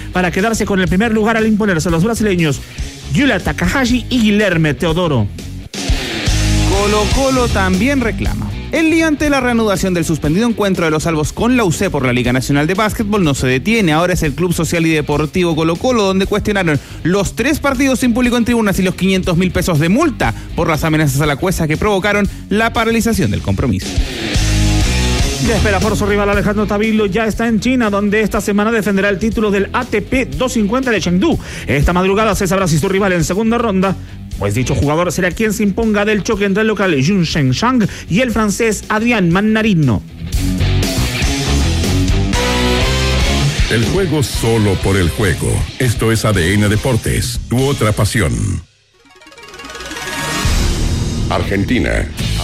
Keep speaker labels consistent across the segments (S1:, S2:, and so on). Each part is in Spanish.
S1: para quedarse con el primer lugar al imponerse a los brasileños Yulia Takahashi y Guilherme Teodoro.
S2: Colo-Colo también reclama. El día ante la reanudación del suspendido encuentro de los salvos con la UC por la Liga Nacional de Básquetbol no se detiene. Ahora es el Club Social y Deportivo Colo-Colo, donde cuestionaron los 3 partidos sin público en tribunas y los 500.000 pesos de multa por las amenazas a la Cuesa que provocaron la paralización del compromiso.
S1: Ya espera por su rival Alejandro Tavilo, ya está en China, donde esta semana defenderá el título del ATP 250 de Chengdu. Esta madrugada se sabrá si su rival en segunda ronda, pues dicho jugador será quien se imponga del choque entre el local Jun Shengshang y el francés Adrián Mannarino.
S3: El juego solo por el juego. Esto es ADN Deportes, tu otra pasión. Argentina.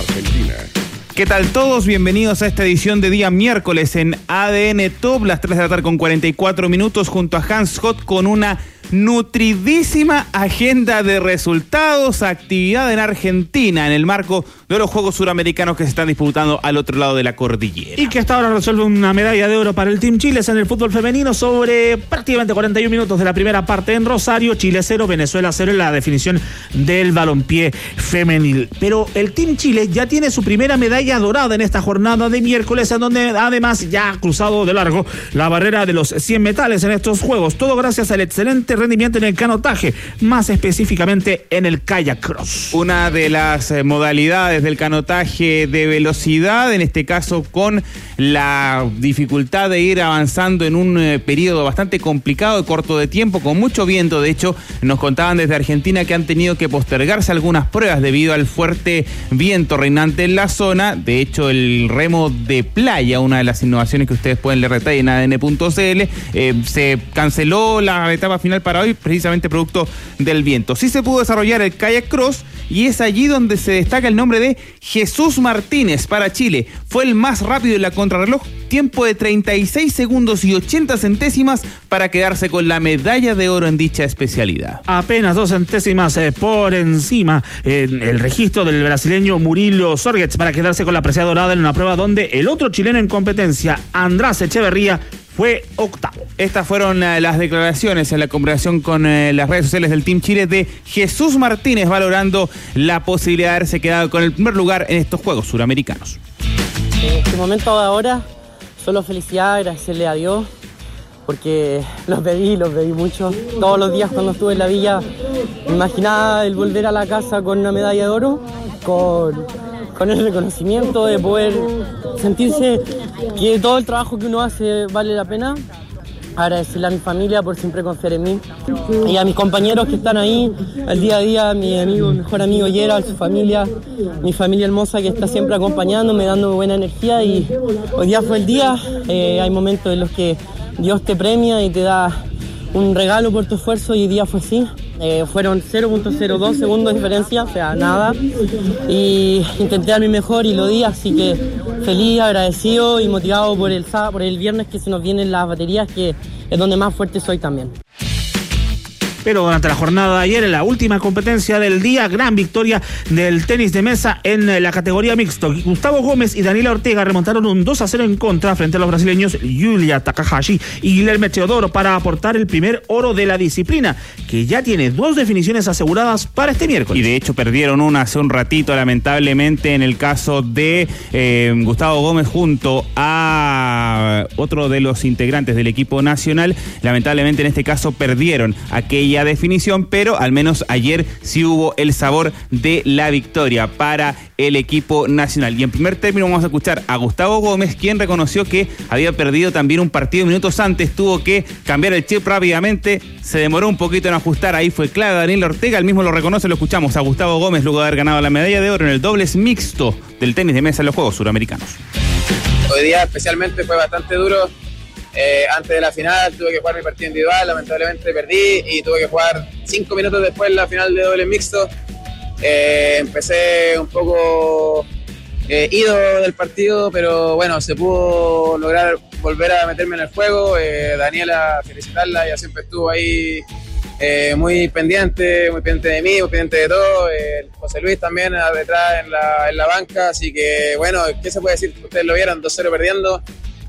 S2: ¿Qué tal todos? Bienvenidos a esta edición de día miércoles en ADN Top, las 3 de la tarde con 44 minutos, junto a Hans Hot con una nutridísima agenda de resultados, actividad en Argentina en el marco de los Juegos Suramericanos que se están disputando al otro lado de la cordillera.
S1: Y que hasta ahora resuelve una medalla de oro para el Team Chile en el fútbol femenino sobre prácticamente 41 minutos de la primera parte en Rosario. Chile 0, Venezuela 0 en la definición del balompié femenil. Pero el Team Chile ya tiene su primera medalla dorada en esta jornada de miércoles, en donde además ya ha cruzado de largo la barrera de los 100 metales en estos Juegos. Todo gracias al excelente rendimiento en el canotaje, más específicamente en el kayak cross.
S2: Una de las modalidades del canotaje de velocidad, en este caso con la dificultad de ir avanzando en un periodo bastante complicado y corto de tiempo, con mucho viento. De hecho, nos contaban desde Argentina que han tenido que postergarse algunas pruebas debido al fuerte viento reinante en la zona. De hecho, el remo de playa, una de las innovaciones que ustedes pueden leer detalle en adn.cl, se canceló la etapa final para hoy, precisamente producto del viento. Sí se pudo desarrollar el kayak cross y es allí donde se destaca el nombre de Jesús Martínez para Chile. Fue el más rápido en la contrarreloj, tiempo de 36 segundos y 80 centésimas para quedarse con la medalla de oro en dicha especialidad.
S1: Apenas 2 centésimas por encima el registro del brasileño Murilo Sorgets para quedarse con la presea dorada en una prueba donde el otro chileno en competencia, András Echeverría, fue octavo.
S2: Estas fueron las declaraciones en la conversación con las redes sociales del Team Chile de Jesús Martínez, valorando la posibilidad de haberse quedado con el primer lugar en estos Juegos Suramericanos.
S4: En este momento de ahora, solo felicidad, agradecerle a Dios, porque los pedí mucho. Todos los días cuando estuve en la villa, me imaginaba el volver a la casa con una medalla de oro, con el reconocimiento de poder sentirse que todo el trabajo que uno hace vale la pena. Agradecerle a mi familia por siempre confiar en mí y a mis compañeros que están ahí al día a día, mi mejor amigo Gerald, su familia, mi familia hermosa que está siempre acompañándome, dándome buena energía. Y hoy día fue el día. Hay momentos en los que Dios te premia y te da un regalo por tu esfuerzo, y hoy día fue así. Fueron 0.02 segundos de diferencia, o sea, nada, y intenté dar mi mejor y lo di, así que feliz, agradecido y motivado por el viernes que se nos vienen las baterías, que es donde más fuerte soy también.
S1: Pero durante la jornada de ayer, en la última competencia del día, gran victoria del tenis de mesa en la categoría mixto. Gustavo Gómez y Daniela Ortega remontaron un 2-0 en contra frente a los brasileños Yulia Takahashi y Guilherme Teodoro para aportar el primer oro de la disciplina, que ya tiene 2 definiciones aseguradas para este miércoles.
S2: Y de hecho perdieron una hace un ratito, lamentablemente, en el caso de Gustavo Gómez junto a otro de los integrantes del equipo nacional. Lamentablemente en este caso perdieron aquella definición, pero al menos ayer sí hubo el sabor de la victoria para el equipo nacional. Y en primer término vamos a escuchar a Gustavo Gómez, quien reconoció que había perdido también un partido minutos antes, tuvo que cambiar el chip rápidamente, se demoró un poquito en ajustar, ahí fue clave Daniel Ortega, él mismo lo reconoce. Lo escuchamos a Gustavo Gómez luego de haber ganado la medalla de oro en el dobles mixto del tenis de mesa en los Juegos Suramericanos.
S5: Hoy día especialmente fue bastante duro. Antes de la final tuve que jugar mi partido individual, lamentablemente perdí y tuve que jugar 5 minutos después la final de doble mixto. Empecé un poco ido del partido, pero bueno, se pudo lograr volver a meterme en el juego. Daniela, felicitarla, ella siempre estuvo ahí muy pendiente de mí, muy pendiente de todo. José Luis también detrás en la banca, así que bueno, ¿qué se puede decir? Ustedes lo vieron, 2-0 perdiendo.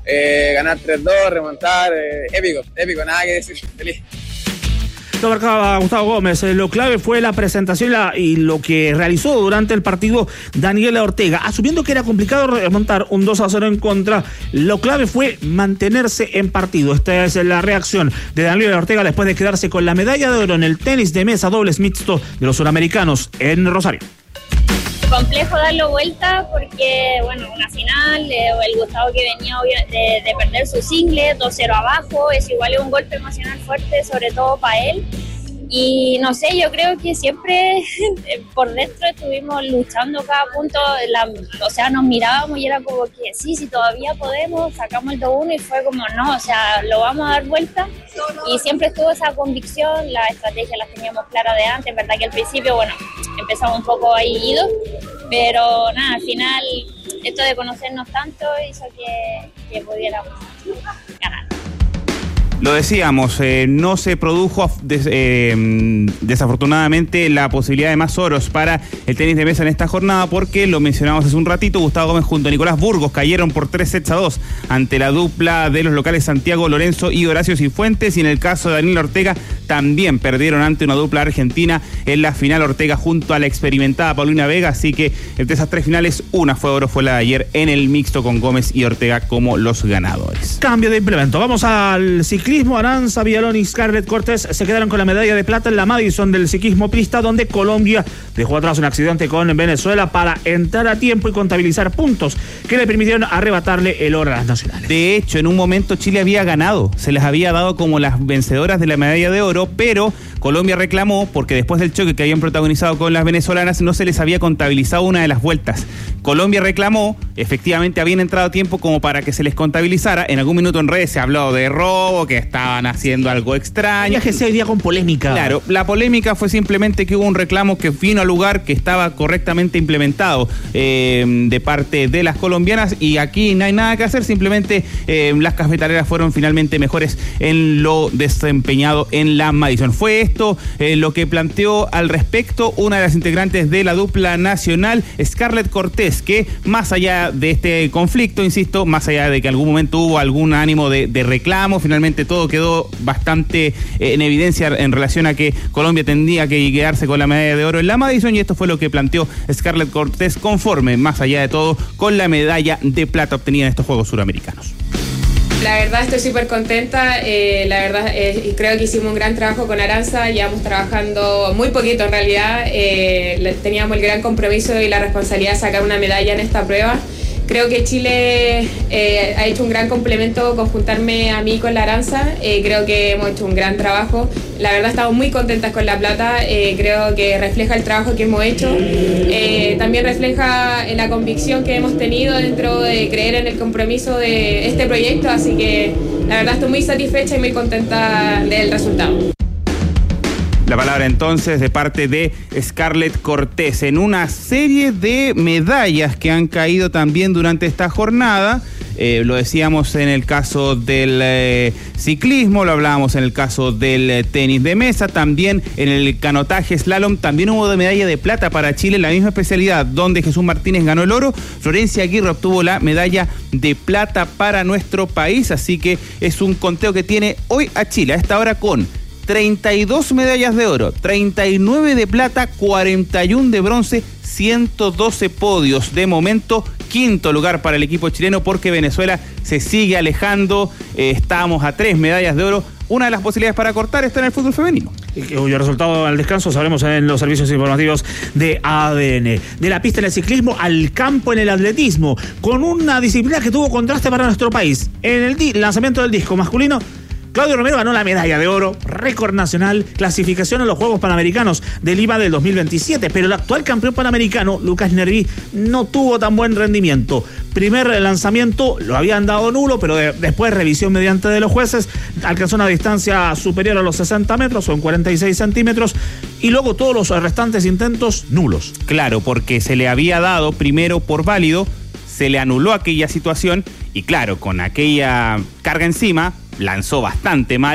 S5: ganar 3-2, remontar, épico, nada que decir, feliz.
S1: Lo marcaba Gustavo Gómez. Lo clave fue la presentación y lo que realizó durante el partido Daniela Ortega. Asumiendo que era complicado remontar un 2-0 en contra, lo clave fue mantenerse en partido. Esta es la reacción de Daniela Ortega después de quedarse con la medalla de oro en el tenis de mesa dobles mixto de los suramericanos en Rosario.
S6: Complejo darlo vuelta porque, bueno, una final, el Gustavo que venía de perder su single, 2-0 abajo, es igual un golpe emocional fuerte, sobre todo para él. Y no sé, yo creo que siempre por dentro estuvimos luchando cada punto, o sea, nos mirábamos y era como que sí, todavía podemos, sacamos el 2-1 y fue como no, o sea, lo vamos a dar vuelta. Y siempre estuvo esa convicción, la estrategia las teníamos claras de antes, verdad que al principio, bueno, empezamos un poco ahí idos, pero nada, al final esto de conocernos tanto hizo que pudiéramos ganar.
S2: Lo decíamos, no se produjo desafortunadamente la posibilidad de más oros para el tenis de mesa en esta jornada porque, lo mencionamos hace un ratito, Gustavo Gómez junto a Nicolás Burgos cayeron por 3-2 ante la dupla de los locales Santiago Lorenzo y Horacio Cifuentes, y en el caso de Daniela Ortega también perdieron ante una dupla argentina en la final, Ortega junto a la experimentada Paulina Vega, así que entre esas tres finales una fue oro, fue la de ayer en el mixto con Gómez y Ortega como los ganadores.
S1: Cambio de implemento, vamos al ciclismo. Aranza Villalón y Scarlett Cortés se quedaron con la medalla de plata en la Madison del ciclismo pista, donde Colombia dejó atrás un accidente con Venezuela para entrar a tiempo y contabilizar puntos que le permitieron arrebatarle el oro a las nacionales.
S2: De hecho, en un momento Chile había ganado, se les había dado como las vencedoras de la medalla de oro, pero Colombia reclamó porque después del choque que habían protagonizado con las venezolanas no se les había contabilizado una de las vueltas. Colombia reclamó, efectivamente habían entrado a tiempo como para que se les contabilizara. En algún minuto en redes se habló de robo, que estaban haciendo algo extraño.
S1: Viaje ese día con polémica.
S2: Claro, la polémica fue simplemente que hubo un reclamo que vino al lugar, que estaba correctamente implementado de parte de las colombianas, y aquí no hay nada que hacer, simplemente las cafetaleras fueron finalmente mejores en lo desempeñado en la Madison. Fue esto lo que planteó al respecto una de las integrantes de la dupla nacional, Scarlett Cortés, que más allá de este conflicto, insisto, más allá de que en algún momento hubo algún ánimo de reclamo, finalmente todo quedó bastante en evidencia en relación a que Colombia tendría que quedarse con la medalla de oro en la Madison, y esto fue lo que planteó Scarlett Cortés, conforme, más allá de todo, con la medalla de plata obtenida en estos Juegos Suramericanos.
S7: La verdad estoy súper contenta, la verdad creo que hicimos un gran trabajo con Aranza, llevamos trabajando muy poquito en realidad, teníamos el gran compromiso y la responsabilidad de sacar una medalla en esta prueba. Creo que Chile ha hecho un gran complemento con juntarme a mí con la Aranza, creo que hemos hecho un gran trabajo, la verdad estamos muy contentas con la plata, creo que refleja el trabajo que hemos hecho, también refleja la convicción que hemos tenido dentro de creer en el compromiso de este proyecto, así que la verdad estoy muy satisfecha y muy contenta del resultado.
S2: La palabra entonces de parte de Scarlett Cortés en una serie de medallas que han caído también durante esta jornada. Lo decíamos en el caso del ciclismo, lo hablábamos en el caso del tenis de mesa, también en el canotaje slalom, también hubo de medalla de plata para Chile en la misma especialidad, donde Jesús Martínez ganó el oro, Florencia Aguirre obtuvo la medalla de plata para nuestro país, así que es un conteo que tiene hoy a Chile a esta hora con 32 medallas de oro, 39 de plata, 41 de bronce, 112 podios. De momento, quinto lugar para el equipo chileno porque Venezuela se sigue alejando. Estamos a 3 medallas de oro. Una de las posibilidades para cortar está en el fútbol femenino.
S1: Cuyo resultado al descanso sabremos en los servicios informativos de ADN. De la pista en el ciclismo al campo en el atletismo, con una disciplina que tuvo contraste para nuestro país. En el lanzamiento del disco masculino, Claudio Romero ganó la medalla de oro, récord nacional, clasificación a los Juegos Panamericanos de Lima del 2027, pero el actual campeón panamericano, Lucas Nerví, no tuvo tan buen rendimiento. Primer lanzamiento lo habían dado nulo, pero después revisión mediante de los jueces, alcanzó una distancia superior a los 60 metros, son 46 centímetros, y luego todos los restantes intentos nulos.
S2: Claro, porque se le había dado primero por válido, se le anuló aquella situación, y claro, con aquella carga encima, lanzó bastante mal,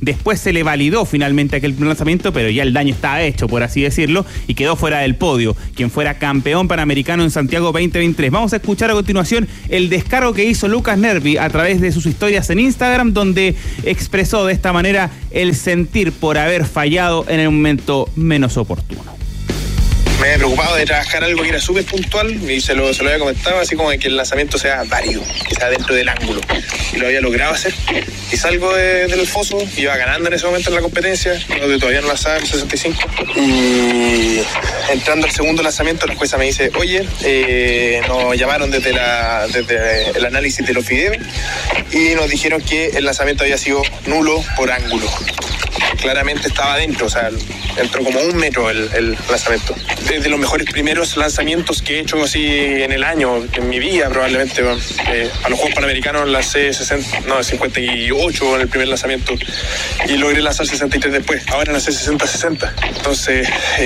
S2: Después se le validó finalmente aquel lanzamiento, pero ya el daño estaba hecho, por así decirlo, y quedó fuera del podio, quien fuera campeón panamericano en Santiago 2023. Vamos a escuchar a continuación el descargo que hizo Lucas Nervi a través de sus historias en Instagram, donde expresó de esta manera el sentir por haber fallado en el momento menos oportuno.
S8: Me he preocupado de trabajar algo que era súper puntual y se lo había comentado, así como de que el lanzamiento sea válido, que sea dentro del ángulo. Y lo había logrado hacer. Y salgo del foso, iba ganando en ese momento en la competencia, todavía no lanzaba el 65. Y entrando al segundo lanzamiento, la jueza me dice, oye, nos llamaron desde el análisis de los videos y nos dijeron que el lanzamiento había sido nulo por ángulo. Claramente estaba adentro, o sea, entró como 1 metro el lanzamiento. De los mejores primeros lanzamientos que he hecho así en el año, en mi vida probablemente. A los Juegos Panamericanos lancé 58 en el primer lanzamiento y logré lanzar 63 después. Ahora lancé 60-60. Entonces,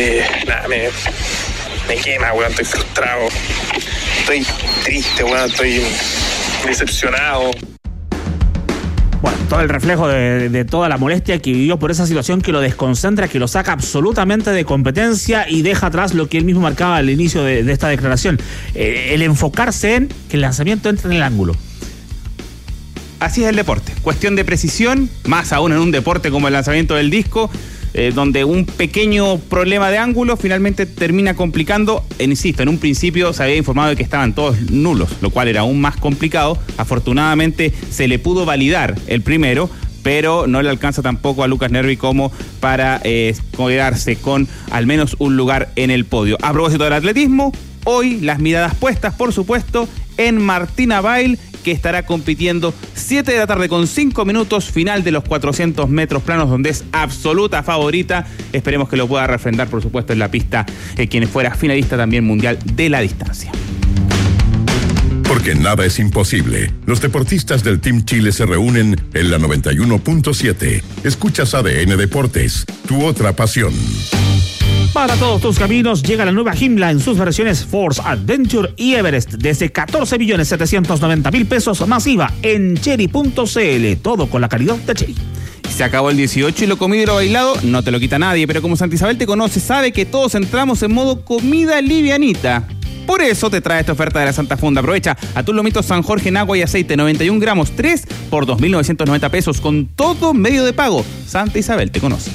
S8: me quema, weón, estoy frustrado. Estoy triste, weón, estoy decepcionado.
S1: Bueno, todo el reflejo de toda la molestia que vivió por esa situación que lo desconcentra, que lo saca absolutamente de competencia y deja atrás lo que él mismo marcaba al inicio de esta declaración. El enfocarse en que el lanzamiento entre en el ángulo.
S2: Así es el deporte. Cuestión de precisión, más aún en un deporte como el lanzamiento del disco, donde un pequeño problema de ángulo finalmente termina complicando. Insisto, en un principio se había informado de que estaban todos nulos, lo cual era aún más complicado. Afortunadamente se le pudo validar el primero, pero no le alcanza tampoco a Lucas Nervi como para quedarse con al menos un lugar en el podio. A propósito del atletismo, hoy las miradas puestas, por supuesto, en Martina Bail, que estará compitiendo 7 de la tarde con 5 minutos, final de los 400 metros planos, donde es absoluta favorita. Esperemos que lo pueda refrendar, por supuesto, en la pista, quien fuera finalista también mundial de la distancia.
S3: Porque nada es imposible. Los deportistas del Team Chile se reúnen en la 91.7. Escuchas ADN Deportes, tu otra pasión.
S1: Para todos tus caminos llega la nueva Himla en sus versiones Force, Adventure y Everest desde 14.790.000 pesos masiva en Chery.cl. Todo con la calidad de Chery.
S2: Se acabó el 18 y lo comido y lo bailado no te lo quita nadie, pero como Santa Isabel te conoce, sabe que todos entramos en modo comida livianita. Por eso te trae esta oferta de la Santa Funda. Aprovecha atún lomito San Jorge en agua y aceite, 91 gramos, 3 por 2.990 pesos con todo medio de pago. Santa Isabel te conoce.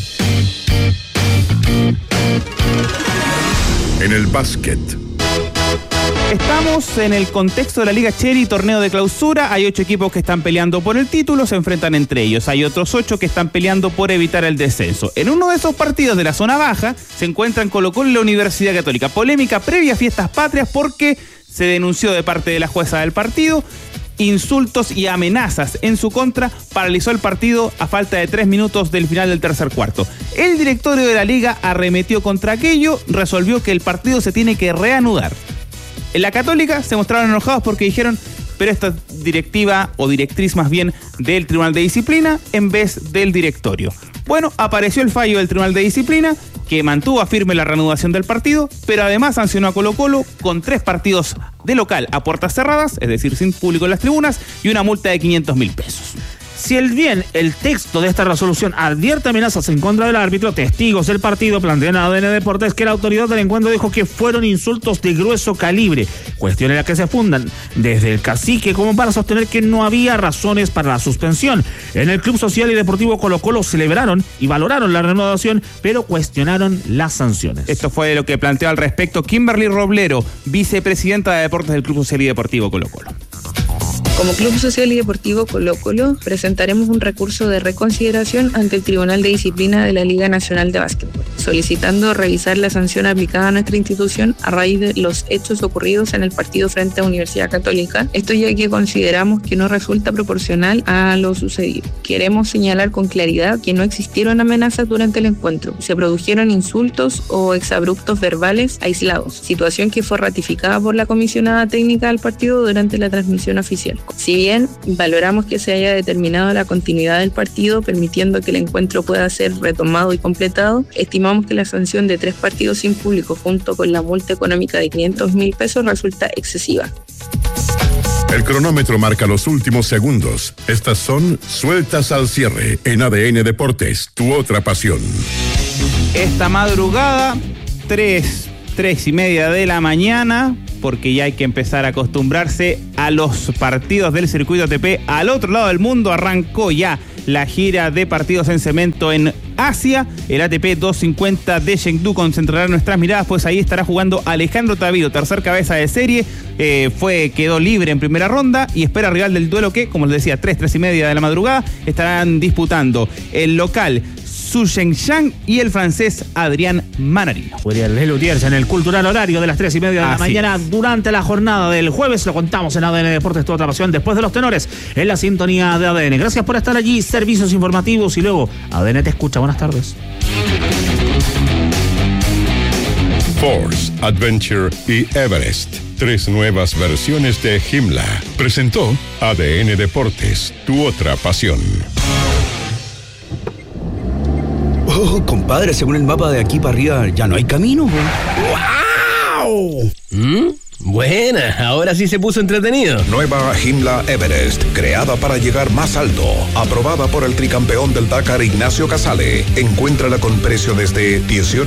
S3: En el básquet.
S2: Estamos en el contexto de la Liga Chery, torneo de clausura. Hay 8 equipos que están peleando por el título, se enfrentan entre ellos. Hay otros 8 que están peleando por evitar el descenso. En uno de esos partidos de la zona baja se encuentran Colo-Colo y la Universidad Católica. Polémica previa a Fiestas Patrias porque se denunció de parte de la jueza del partido insultos y amenazas en su contra. Paralizó el partido a falta de 3 minutos del final del tercer cuarto. El directorio de la liga arremetió contra aquello, resolvió que el partido se tiene que reanudar. En la Católica se mostraron enojados porque dijeron, pero esta directiva o directriz más bien del Tribunal de Disciplina en vez del directorio. Bueno, apareció el fallo del Tribunal de Disciplina que mantuvo firme la reanudación del partido, pero además sancionó a Colo-Colo con 3 partidos de local a puertas cerradas, es decir, sin público en las tribunas, y una multa de 500.000 pesos.
S1: Si el texto de esta resolución advierte amenazas en contra del árbitro, testigos del partido plantean a ADN Deportes que la autoridad del encuentro dijo que fueron insultos de grueso calibre, cuestión en la que se fundan desde el cacique como para sostener que no había razones para la suspensión. En el Club Social y Deportivo Colo-Colo celebraron y valoraron la reanudación, pero cuestionaron las sanciones.
S2: Esto fue lo que planteó al respecto Kimberly Roblero, vicepresidenta de Deportes del Club Social y Deportivo Colo-Colo.
S9: Como Club Social y Deportivo Colo-Colo, presentaremos un recurso de reconsideración ante el Tribunal de Disciplina de la Liga Nacional de Básquetbol, solicitando revisar la sanción aplicada a nuestra institución a raíz de los hechos ocurridos en el partido frente a Universidad Católica. Esto ya que consideramos que no resulta proporcional a lo sucedido. Queremos señalar con claridad que no existieron amenazas durante el encuentro. Se produjeron insultos o exabruptos verbales aislados, situación que fue ratificada por la comisionada técnica del partido durante la transmisión oficial. Si bien valoramos que se haya determinado la continuidad del partido, permitiendo que el encuentro pueda ser retomado y completado, estimamos que la sanción de 3 partidos sin público junto con la multa económica de 500.000 pesos resulta excesiva.
S3: El cronómetro marca los últimos segundos. Estas son sueltas al cierre en ADN Deportes, tu otra pasión.
S2: Esta madrugada, 3:30 de la mañana, porque ya hay que empezar a acostumbrarse a los partidos del circuito ATP. Al otro lado del mundo arrancó ya la gira de partidos en cemento en Asia. El ATP 250 de Chengdu concentrará nuestras miradas, pues ahí estará jugando Alejandro Taviro, tercer cabeza de serie. Quedó libre en primera ronda y espera rival del duelo que, como les decía, 3:30 de la madrugada, estarán disputando el local Su Zhengzhang y el francés Adrián Manarino.
S1: Uriel Gutiérrez en el cultural horario de las 3:30 de la mañana durante la jornada del jueves. Lo contamos en ADN Deportes, tu otra pasión, después de los tenores en la sintonía de ADN. Gracias por estar allí, servicios informativos y luego ADN te escucha. Buenas tardes.
S3: Force, Adventure y Everest. 3 nuevas versiones de Himla. Presentó ADN Deportes, tu otra pasión.
S10: Oh, compadre, según el mapa de aquí para arriba ya no hay camino.
S11: ¡Wow! Buena, ahora sí se puso entretenido.
S12: Nueva Himla Everest, creada para llegar más alto. Aprobada por el tricampeón del Dakar, Ignacio Casale. Encuéntrala con precio desde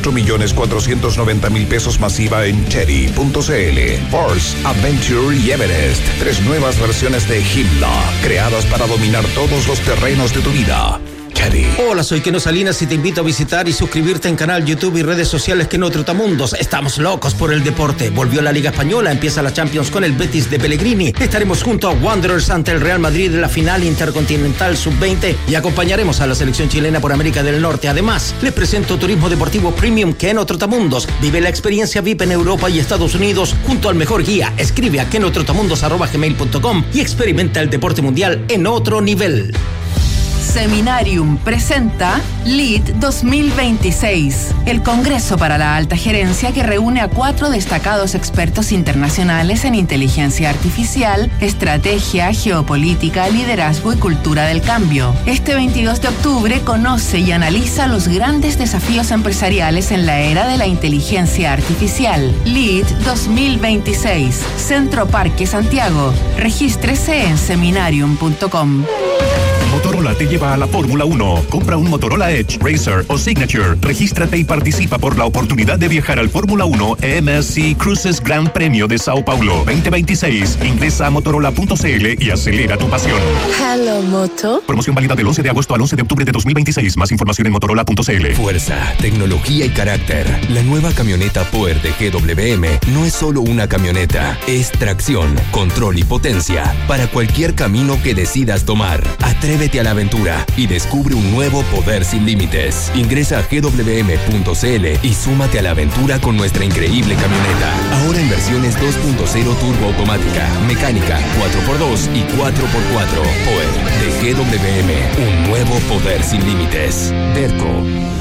S12: 18.490.000 pesos masiva en cherry.cl. Force, Adventure y Everest. 3 nuevas versiones de Himla, creadas para dominar todos los terrenos de tu vida.
S13: Hola, soy Keno Salinas y te invito a visitar y suscribirte en canal YouTube y redes sociales Keno Trotamundos. Estamos locos por el deporte. Volvió la Liga Española, empieza la Champions con el Betis de Pellegrini. Estaremos junto a Wanderers ante el Real Madrid en la final Intercontinental Sub-20 y acompañaremos a la selección chilena por América del Norte. Además, les presento Turismo Deportivo Premium Keno Trotamundos. Vive la experiencia VIP en Europa y Estados Unidos junto al mejor guía. Escribe a kenotrotamundos@gmail.com y experimenta el deporte mundial en otro nivel.
S14: Seminarium presenta LEAD 2026, el Congreso para la Alta Gerencia que reúne a 4 destacados expertos internacionales en inteligencia artificial, estrategia, geopolítica, liderazgo y cultura del cambio. Este 22 de octubre conoce y analiza los grandes desafíos empresariales en la era de la inteligencia artificial. LEAD 2026, Centro Parque Santiago. Regístrese en seminarium.com.
S15: Motorola te lleva a la Fórmula 1. Compra un Motorola Edge, Racer o Signature. Regístrate y participa por la oportunidad de viajar al Fórmula 1 MSC Cruises Gran Premio de Sao Paulo 2026. Ingresa a motorola.cl y acelera tu pasión.
S16: Hello, Moto.
S15: Promoción válida del 11 de agosto al 11 de octubre de 2026. Más información en motorola.cl.
S17: Fuerza, tecnología y carácter. La nueva camioneta Power de GWM no es solo una camioneta. Es tracción, control y potencia para cualquier camino que decidas tomar. Atrévete a la aventura y descubre un nuevo poder sin límites. Ingresa a gwm.cl y súmate a la aventura con nuestra increíble camioneta. Ahora en versiones 2.0 turbo automática, mecánica, 4x2 y 4x4. Power de GWM, un nuevo poder sin límites. Derco.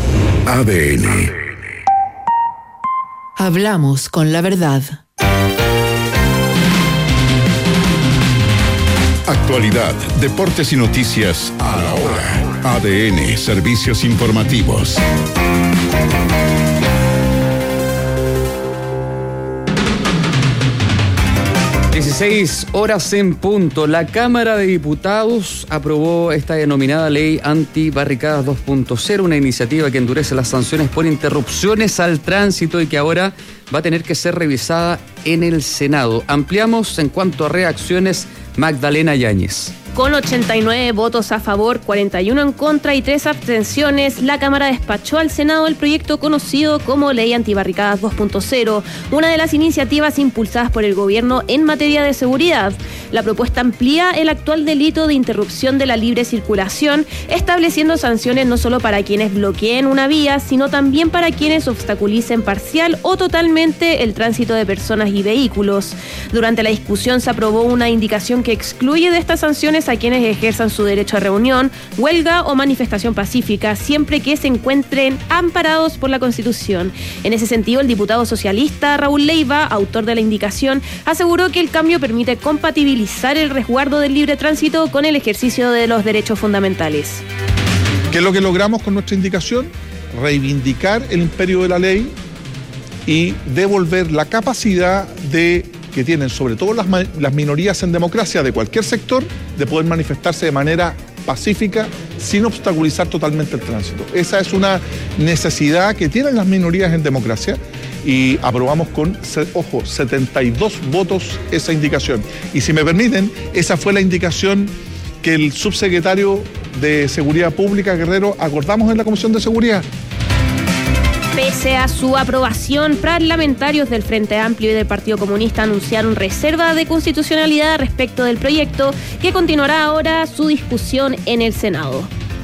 S3: ADN.
S14: Hablamos con la verdad.
S3: Actualidad, deportes y noticias a la hora. ADN, servicios informativos.
S18: (16:00 en punto). La Cámara de Diputados aprobó esta denominada Ley Antibarricadas 2.0, una iniciativa que endurece las sanciones por interrupciones al tránsito y que ahora va a tener que ser revisada en el Senado. Ampliamos en cuanto a reacciones. Magdalena Yáñez.
S19: Con 89 votos a favor, 41 en contra y 3 abstenciones, la Cámara despachó al Senado el proyecto conocido como Ley Antibarricadas 2.0, una de las iniciativas impulsadas por el gobierno en materia de seguridad. La propuesta amplía el actual delito de interrupción de la libre circulación, estableciendo sanciones no solo para quienes bloqueen una vía, sino también para quienes obstaculicen parcial o totalmente el tránsito de personas y vehículos. Durante la discusión se aprobó una indicación que excluye de estas sanciones a quienes ejerzan su derecho a reunión, huelga o manifestación pacífica, siempre que se encuentren amparados por la Constitución. En ese sentido, el diputado socialista Raúl Leiva, autor de la indicación, aseguró que el cambio permite compatibilizar el resguardo del libre tránsito con el ejercicio de los derechos fundamentales.
S20: ¿Qué es lo que logramos con nuestra indicación? Reivindicar el imperio de la ley y devolver la capacidad de que tienen sobre todo las minorías en democracia de cualquier sector de poder manifestarse de manera pacífica sin obstaculizar totalmente el tránsito. Esa es una necesidad que tienen las minorías en democracia y aprobamos con, 72 votos esa indicación. Y si me permiten, esa fue la indicación que el subsecretario de Seguridad Pública, Guerrero, acordamos en la Comisión de Seguridad.
S19: Pese a su aprobación, parlamentarios del Frente Amplio y del Partido Comunista anunciaron reserva de constitucionalidad respecto del proyecto, que continuará ahora su discusión en el Senado.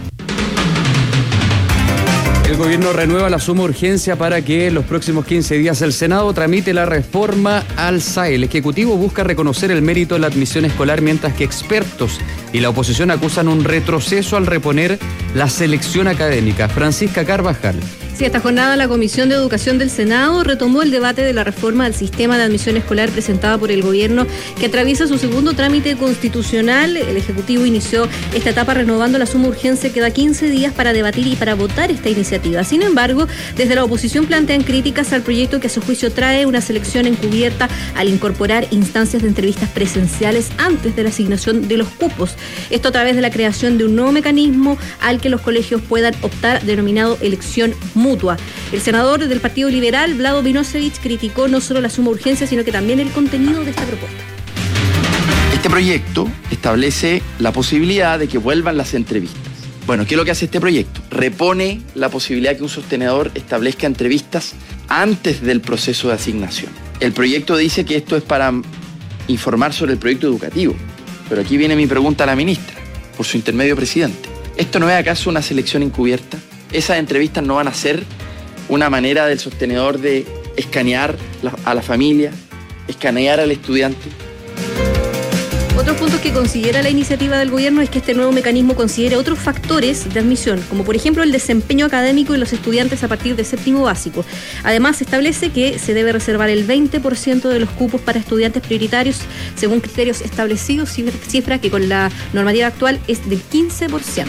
S18: El gobierno renueva la suma urgencia para que en los próximos 15 días el Senado tramite la reforma al SAE. El Ejecutivo busca reconocer el mérito de la admisión escolar, mientras que expertos y la oposición acusan un retroceso al reponer la selección académica. Francisca Carvajal.
S16: Sí, esta jornada la Comisión de Educación del Senado retomó el debate de la reforma al sistema de admisión escolar presentada por el gobierno, que atraviesa su segundo trámite constitucional. El Ejecutivo inició esta etapa renovando la suma urgencia que da 15 días para debatir y para votar esta iniciativa. Sin embargo, desde la oposición plantean críticas al proyecto, que a su juicio trae una selección encubierta al incorporar instancias de entrevistas presenciales antes de la asignación de los cupos. Esto a través de la creación de un nuevo mecanismo al que los colegios puedan optar, denominado elección mutua. El senador del Partido Liberal, Vlado Vinosevich, criticó no solo la suma urgencia, sino que también el contenido de esta propuesta.
S21: Este proyecto establece la posibilidad de que vuelvan las entrevistas. Bueno, ¿qué es lo que hace este proyecto? Repone la posibilidad que un sostenedor establezca entrevistas antes del proceso de asignación. El proyecto dice que esto es para informar sobre el proyecto educativo, pero aquí viene mi pregunta a la ministra, por su intermedio, presidente. ¿Esto no es acaso una selección encubierta? ¿Esas entrevistas no van a ser una manera del sostenedor de escanear a la familia, escanear al estudiante?
S16: Otros puntos que considera la iniciativa del gobierno es que este nuevo mecanismo considera otros factores de admisión, como por ejemplo el desempeño académico de los estudiantes a partir de séptimo básico. Además, establece que se debe reservar el 20% de los cupos para estudiantes prioritarios según criterios establecidos, cifra que con la normativa actual es del 15%.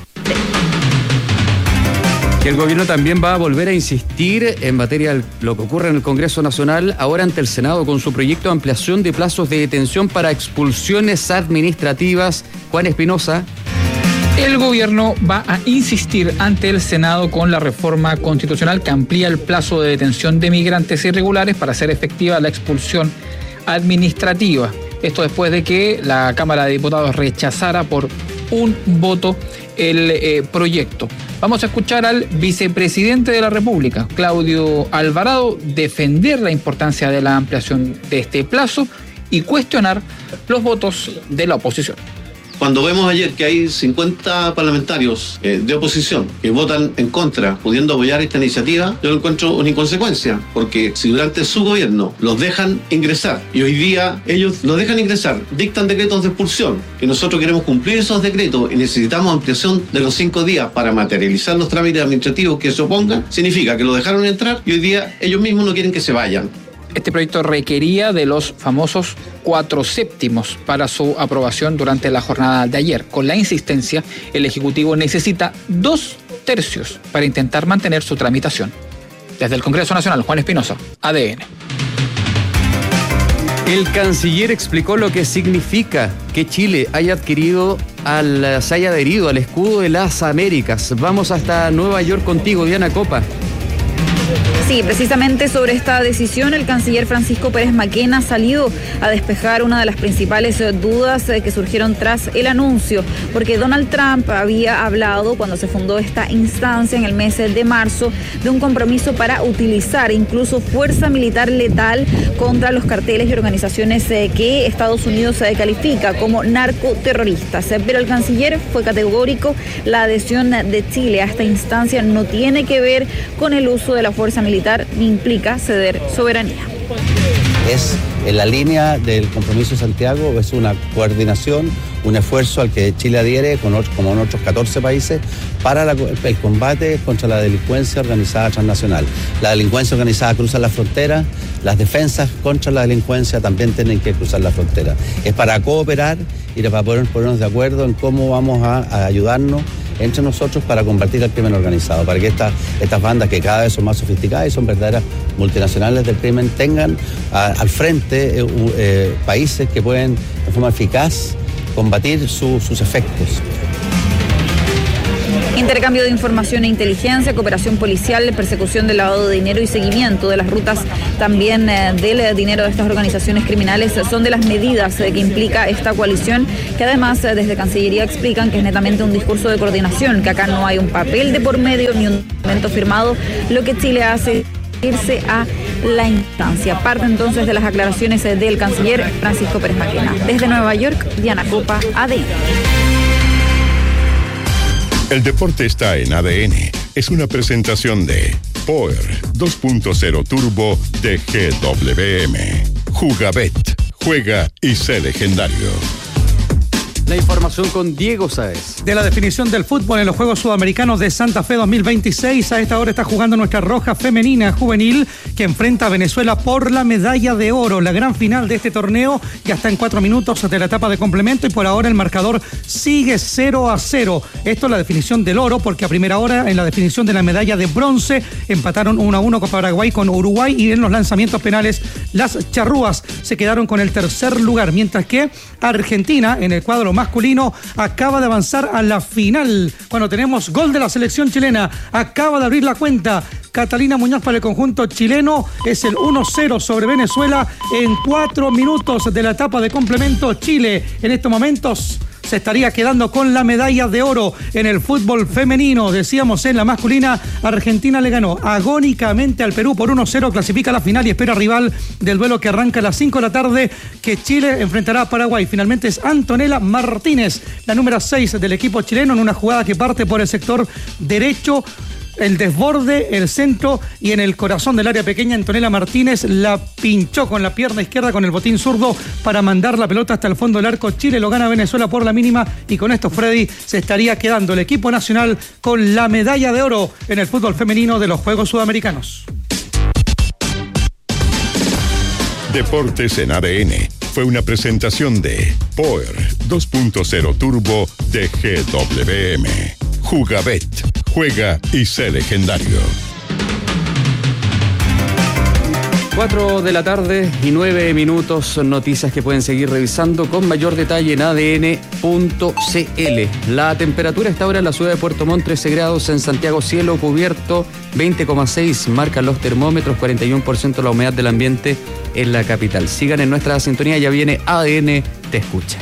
S18: El gobierno también va a volver a insistir en materia de lo que ocurre en el Congreso Nacional, ahora ante el Senado, con su proyecto de ampliación de plazos de detención para expulsiones administrativas. Juan Espinosa.
S22: El gobierno va a insistir ante el Senado con la reforma constitucional que amplía el plazo de detención de migrantes irregulares para hacer efectiva la expulsión administrativa. Esto después de que la Cámara de Diputados rechazara por un voto el proyecto. Vamos a escuchar al vicepresidente de la República, Claudio Alvarado, defender la importancia de la ampliación de este plazo y cuestionar los votos de la oposición.
S23: Cuando vemos ayer que hay 50 parlamentarios de oposición que votan en contra, pudiendo apoyar esta iniciativa, yo lo encuentro una inconsecuencia, porque si durante su gobierno los dejan ingresar y hoy día ellos los dejan ingresar, dictan decretos de expulsión y nosotros queremos cumplir esos decretos y necesitamos ampliación de los 5 días para materializar los trámites administrativos que se opongan, significa que los dejaron entrar y hoy día ellos mismos no quieren que se vayan.
S22: Este proyecto requería de los famosos 4/7 para su aprobación durante la jornada de ayer. Con la insistencia, el Ejecutivo necesita 2/3 para intentar mantener su tramitación. Desde el Congreso Nacional, Juan Espinosa, ADN.
S18: El canciller explicó lo que significa que Chile se haya adherido al escudo de las Américas. Vamos hasta Nueva York contigo, Diana Copa.
S24: Sí, precisamente sobre esta decisión, el canciller Francisco Pérez Maquena ha salido a despejar una de las principales dudas que surgieron tras el anuncio, porque Donald Trump había hablado, cuando se fundó esta instancia en el mes de marzo, de un compromiso para utilizar incluso fuerza militar letal contra los carteles y organizaciones que Estados Unidos califica como narcoterroristas. Pero el canciller fue categórico: la adhesión de Chile a esta instancia no tiene que ver con el uso de la fuerza militar ni implica ceder soberanía.
S25: Es en la línea del compromiso de Santiago, es una coordinación, un esfuerzo al que Chile adhiere como en otros 14 países para el combate contra la delincuencia organizada transnacional. La delincuencia organizada cruza la frontera, las defensas contra la delincuencia también tienen que cruzar la frontera. Es para cooperar y para poder ponernos de acuerdo en cómo vamos a ayudarnos entre nosotros para combatir el crimen organizado, para que estas bandas que cada vez son más sofisticadas y son verdaderas multinacionales del crimen tengan al frente países que pueden de forma eficaz combatir sus efectos.
S24: Intercambio de información e inteligencia, cooperación policial, persecución del lavado de dinero y seguimiento de las rutas también del dinero de estas organizaciones criminales son de las medidas que implica esta coalición, que además desde Cancillería explican que es netamente un discurso de coordinación, que acá no hay un papel de por medio ni un documento firmado, lo que Chile hace irse a la instancia. Parte entonces de las aclaraciones del canciller Francisco Pérez Maquena. Desde Nueva York, Diana Copa, ADN.
S3: El deporte está en ADN. Es una presentación de Power 2.0 Turbo de GWM. Jugabet. Juega y sé legendario.
S18: La información con Diego Sáez.
S4: De la definición del fútbol en los Juegos Sudamericanos de Santa Fe 2026, a esta hora está jugando nuestra Roja Femenina Juvenil, que enfrenta a Venezuela por la medalla de oro. La gran final de este torneo ya está en 4 minutos de la etapa de complemento y por ahora el marcador sigue 0-0. Esto es la definición del oro, porque a primera hora en la definición de la medalla de bronce empataron 1-1 con Paraguay con Uruguay, y en los lanzamientos penales las charrúas se quedaron con el tercer lugar, mientras que Argentina en el cuadro masculino acaba de avanzar a la final, cuando tenemos gol de la selección chilena. Acaba de abrir la cuenta Catalina Muñoz para el conjunto chileno. Es el 1-0 sobre Venezuela en 4 minutos de la etapa de complemento. Chile en estos momentos se estaría quedando con la medalla de oro en el fútbol femenino. Decíamos, en la masculina, Argentina le ganó agónicamente al Perú por 1-0, clasifica a la final y espera rival del duelo que arranca a las 5 de la tarde, que Chile enfrentará a Paraguay. Finalmente es Antonella Martínez, la número 6 del equipo chileno, en una jugada que parte por el sector derecho, el desborde, el centro y en el corazón del área pequeña. Antonella Martínez la pinchó con la pierna izquierda, con el botín zurdo, para mandar la pelota hasta el fondo del arco. Chile lo gana Venezuela por la mínima, y con esto, Freddy, se estaría quedando el equipo nacional con la medalla de oro en el fútbol femenino de los Juegos Sudamericanos.
S3: Deportes en ADN fue una presentación de Power 2.0 Turbo de GWM. Jugabet. Juega y sé legendario.
S18: 4 de la tarde y 9 minutos, noticias que pueden seguir revisando con mayor detalle en adn.cl. La temperatura está ahora en la ciudad de Puerto Montt, 13 grados, en Santiago cielo cubierto, 20,6 marcan los termómetros, 41% la humedad del ambiente en la capital. Sigan en nuestra sintonía, ya viene ADN Te Escucha.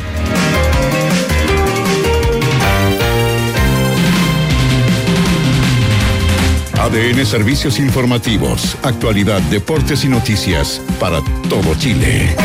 S3: ADN Servicios Informativos, actualidad, deportes y noticias para todo Chile.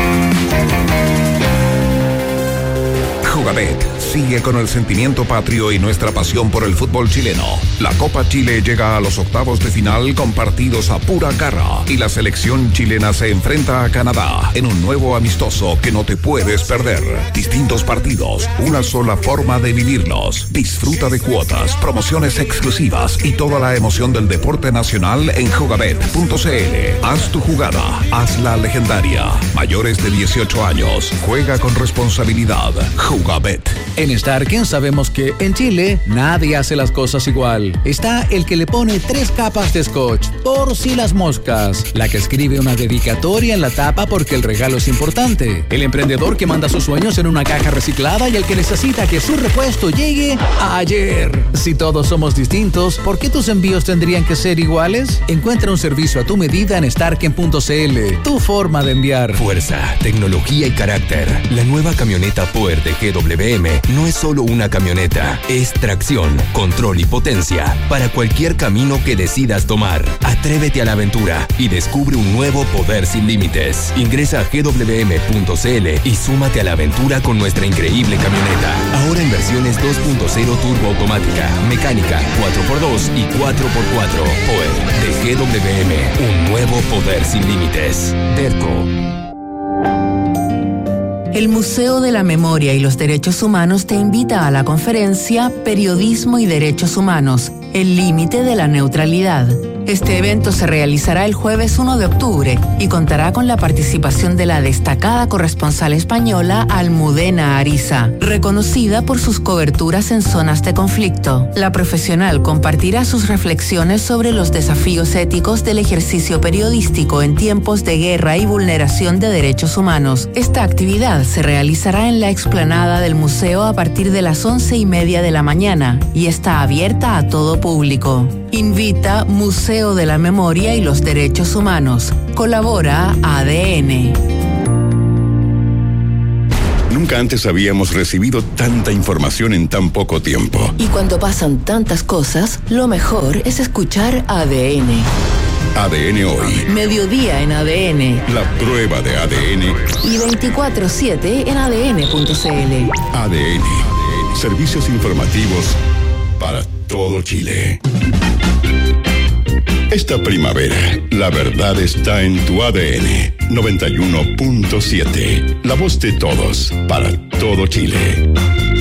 S12: Jugabet sigue con el sentimiento patrio y nuestra pasión por el fútbol chileno. La Copa Chile llega a los octavos de final con partidos a pura garra y la selección chilena se enfrenta a Canadá en un nuevo amistoso que no te puedes perder. Distintos partidos, una sola forma de vivirlos. Disfruta de cuotas, promociones exclusivas y toda la emoción del deporte nacional en jugabet.cl. Haz tu jugada, hazla legendaria. Mayores de 18 años, juega con responsabilidad. Jugabet.
S5: En Starken sabemos que en Chile nadie hace las cosas igual. Está el que le pone 3 capas de scotch por si las moscas, la que escribe una dedicatoria en la tapa porque el regalo es importante, el emprendedor que manda sus sueños en una caja reciclada y el que necesita que su repuesto llegue ayer. Si todos somos distintos, ¿por qué tus envíos tendrían que ser iguales? Encuentra un servicio a tu medida en starken.cl. Tu forma de enviar.
S17: Fuerza, tecnología y carácter. La nueva camioneta Power de GWM no es solo una camioneta, es tracción, control y potencia para cualquier camino que decidas tomar. Atrévete a la aventura y descubre un nuevo poder sin límites. Ingresa a gwm.cl y súmate a la aventura con nuestra increíble camioneta. Ahora en versiones 2.0 turbo automática, mecánica, 4x2 y 4x4. Power de GWM, un nuevo poder sin límites. Derco.
S14: El Museo de la Memoria y los Derechos Humanos te invita a la conferencia Periodismo y Derechos Humanos, el límite de la neutralidad. Este evento se realizará el jueves 1 de octubre y contará con la participación de la destacada corresponsal española Almudena Ariza, reconocida por sus coberturas en zonas de conflicto. La profesional compartirá sus reflexiones sobre los desafíos éticos del ejercicio periodístico en tiempos de guerra y vulneración de derechos humanos. Esta actividad se realizará en la explanada del museo a partir de las 11:30 de la mañana y está abierta a todo público. Invita Museo de la Memoria y los Derechos Humanos. Colabora ADN.
S3: Nunca antes habíamos recibido tanta información en tan poco tiempo.
S2: Y cuando pasan tantas cosas, lo mejor es escuchar ADN.
S3: ADN Hoy.
S2: Mediodía en ADN.
S3: La prueba de ADN.
S2: Y 24/7 en ADN.cl.
S3: ADN. Servicios informativos para todo Chile. Esta primavera, la verdad está en tu ADN 91.7. La voz de todos, para todo Chile.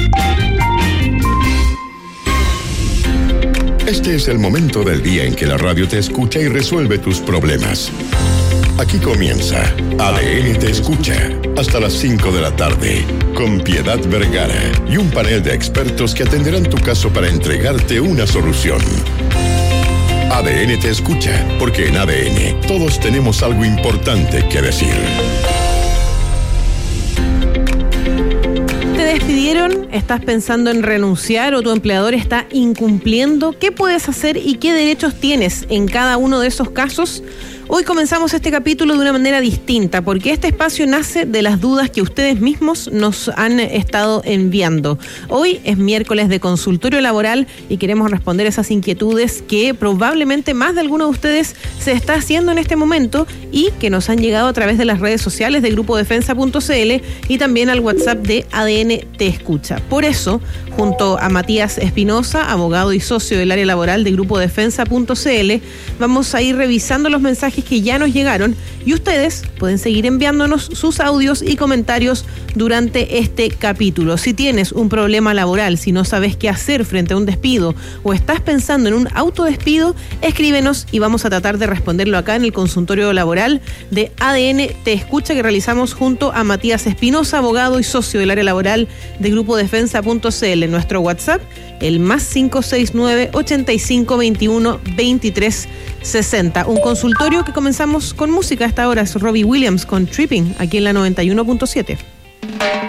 S3: Este es el momento del día en que la radio te escucha y resuelve tus problemas. Aquí comienza ADN Te Escucha, hasta las 5 de la tarde, con Piedad Vergara y un panel de expertos que atenderán tu caso para entregarte una solución. ADN Te Escucha, porque en ADN todos tenemos algo importante que decir.
S6: ¿Te despidieron? ¿Estás pensando en renunciar o tu empleador está incumpliendo? ¿Qué puedes hacer y qué derechos tienes en cada uno de esos casos? Hoy comenzamos este capítulo de una manera distinta, porque este espacio nace de las dudas que ustedes mismos nos han estado enviando. Hoy es miércoles de consultorio laboral y queremos responder esas inquietudes que probablemente más de alguno de ustedes se está haciendo en este momento y que nos han llegado a través de las redes sociales de grupodefensa.cl y también al WhatsApp de ADN Te Escucha. Por eso, junto a Matías Espinosa, abogado y socio del área laboral de grupodefensa.cl, vamos a ir revisando los mensajes que ya nos llegaron y ustedes pueden seguir enviándonos sus audios y comentarios durante este capítulo. Si tienes un problema laboral, si no sabes qué hacer frente a un despido o estás pensando en un autodespido, escríbenos y vamos a tratar de responderlo acá en el consultorio laboral de ADN Te Escucha que realizamos junto a Matías Espinosa, abogado y socio del área laboral de grupodefensa.cl. En nuestro WhatsApp, el +569 85 21 23 60. Un consultorio que comenzamos con música. A esta hora es Robbie Williams con Tripping, aquí en la 91.7.